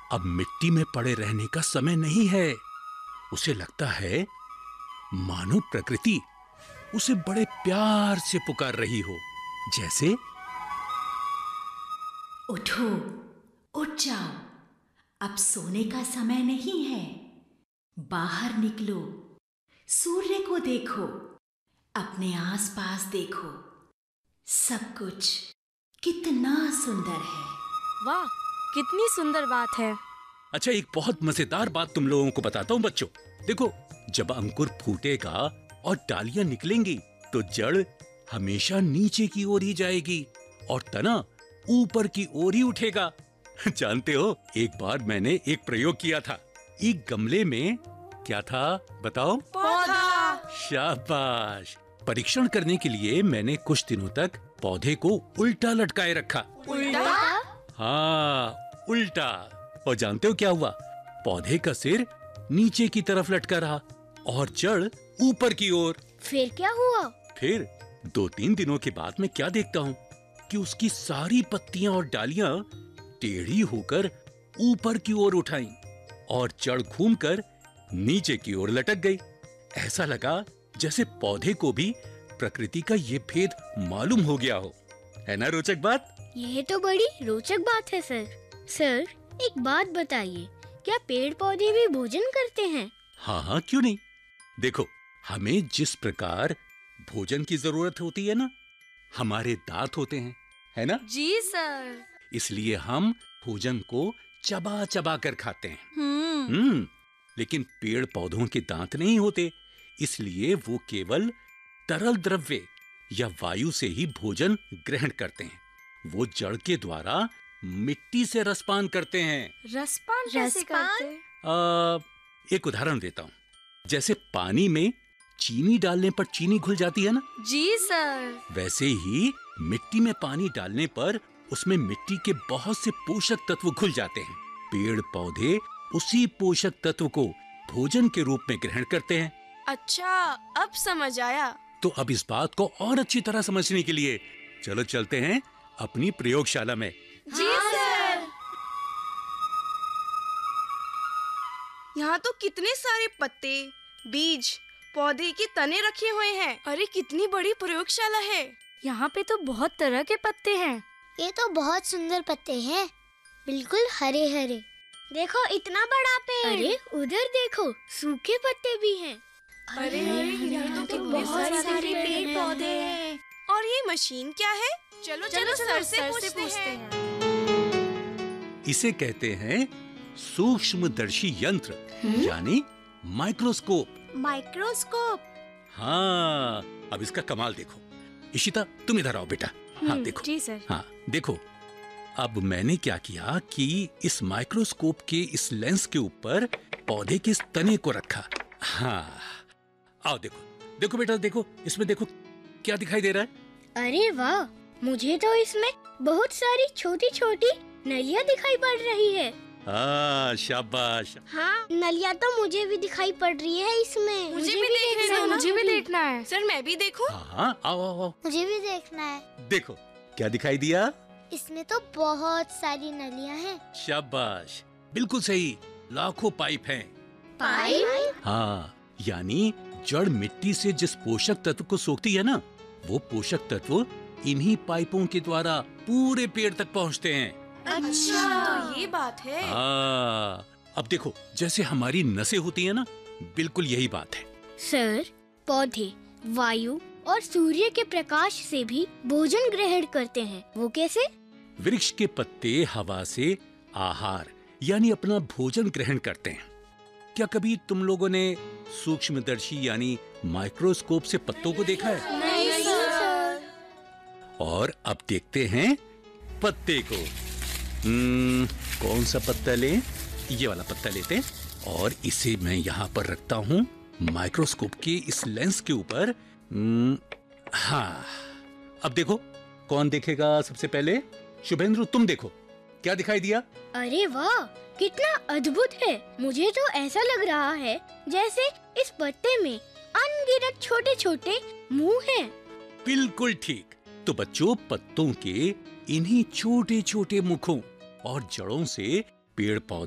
अब मिट्टी में पड़े रहने का समय नहीं है। उसे लगता है मानो प्रकृति उसे बड़े प्यार से पुकार रही हो, जैसे उठो, उठ जाओ, अब सोने का समय नहीं है। बाहर निकलो, सूर्य को देखो, अपने आसपास देखो, सब कुछ कितना सुंदर है। वाह, कितनी सुंदर बात है। अच्छा, एक बहुत मजेदार बात तुम लोगों को बताता हूँ बच्चों। देखो, जब अंकुर फूटेगा और डालियां निकलेंगी तो जड़ हमेशा नीचे की ओर ही जाएगी और तना ऊपर की ओर ही उठेगा। जानते हो, एक बार मैंने एक प्रयोग किया था। एक गमले में क्या था बताओ? पौधा। शाबाश। परीक्षण करने के लिए मैंने कुछ दिनों तक पौधे को उल्टा लटकाए रखा। उल्टा? हाँ, उल्टा। और जानते हो क्या हुआ? पौधे का सिर नीचे की तरफ लटका रहा और जड़ ऊपर की ओर। फिर क्या हुआ? फिर 2-3 दिनों के बाद मैं क्या देखता हूँ कि उसकी सारी पत्तियां और डालियां टेढ़ी होकर ऊपर की ओर उठाई और जड़ घूमकर नीचे की ओर लटक गई। ऐसा लगा जैसे पौधे को भी प्रकृति का ये भेद मालूम हो गया हो। है ना रोचक बात? यह तो बड़ी रोचक बात है सर। सर, एक बात बताइए, क्या पेड़ पौधे भी भोजन करते हैं? हाँ, क्यों नहीं। देखो, हमें जिस प्रकार भोजन की जरूरत होती है ना, हमारे दांत होते हैं, है ना? जी सर। इसलिए हम भोजन को चबा चबा कर खाते हैं। लेकिन पेड़ पौधों के दांत नहीं होते, इसलिए वो केवल तरल द्रव्य या वायु से ही भोजन ग्रहण करते हैं। वो जड़ के द्वारा मिट्टी से रसपान करते हैं। रसपान कैसे करते? एक उदाहरण देता हूँ। जैसे पानी में चीनी डालने पर चीनी घुल जाती है ना? जी सर। वैसे ही मिट्टी में पानी डालने पर उसमें मिट्टी के बहुत से पोषक तत्व घुल जाते हैं। पेड़ पौधे उसी पोषक तत्व को भोजन के रूप में ग्रहण करते हैं। अच्छा, अब समझ आया। तो अब इस बात को और अच्छी तरह समझने के लिए चलो चलते हैं अपनी प्रयोगशाला में। जी सर। यहाँ तो कितने सारे पत्ते, बीज, पौधे के तने रखे हुए हैं। अरे कितनी बड़ी प्रयोगशाला है। यहाँ पे तो बहुत तरह के पत्ते हैं। ये तो बहुत सुंदर पत्ते हैं, बिल्कुल हरे हरे। देखो, इतना बड़ा पेड़। अरे उधर देखो, सूखे पत्ते भी हैं। अरे यहाँ तो बहुत सारे पेड़ पौधे हैं। और ये मशीन क्या है? चलो सर से पूछते हैं। इसे कहते हैं सूक्ष्मदर्शी यंत्र, यानी माइक्रोस्कोप। माइक्रोस्कोप? हाँ, अब इसका कमाल देखो। इशिता, तुम इधर आओ बेटा। हाँ देखो। जी सर। हाँ देखो, अब मैंने क्या किया कि इस माइक्रोस्कोप के इस लेंस के ऊपर पौधे के इस तने को रखा। हाँ, आओ देखो। देखो बेटा, देखो इसमें, देखो क्या दिखाई दे रहा है? अरे वाह, मुझे तो इसमें बहुत सारी छोटी छोटी नलियाँ दिखाई पड़ रही है। हाँ, शाबाश। हाँ, नलियाँ तो मुझे भी दिखाई पड़ रही है इसमें। मुझे भी देखना है। सर, मैं भी देखूं? हाँ, आओ आओ आओ। मुझे भी देखना है। देखो क्या दिखाई दिया? इसमें तो बहुत सारी नलियाँ हैं। शाबाश, बिल्कुल सही। लाखों पाइप हैं। पाइप? हाँ, यानी जड़ मिट्टी से जिस पोषक तत्व को सोखती है ना, वो पोषक तत्व इन्हीं पाइपों के द्वारा पूरे पेड़ तक पहुँचते हैं। अच्छा, तो ये बात है। हाँ, अब देखो, जैसे हमारी नसें होती है ना, बिल्कुल यही बात है। सर, पौधे वायु और सूर्य के प्रकाश से भी भोजन ग्रहण करते हैं, वो कैसे? वृक्ष के पत्ते हवा से आहार यानी अपना भोजन ग्रहण करते हैं। क्या कभी तुम लोगों ने सूक्ष्मदर्शी यानी माइक्रोस्कोप से पत्तों को देखा है? नहीं सर। और अब देखते हैं पत्ते को। कौन सा पत्ता लें? ये वाला पत्ता लेते हैं और इसे मैं यहाँ पर रखता हूँ माइक्रोस्कोप के इस लेंस के ऊपर। हाँ, अब देखो कौन देखेगा सबसे पहले? शुभेंद्र, तुम देखो, क्या दिखाई दिया? अरे वाह, कितना अद्भुत है। मुझे तो ऐसा लग रहा है जैसे इस पत्ते में अनगिनत छोटे छोटे मुंह हैं। बिल्कुल ठीक। तो बच्चों, पत्तों के इन्हीं छोटे छोटे मुखों और जड़ों से पेड़ पौधे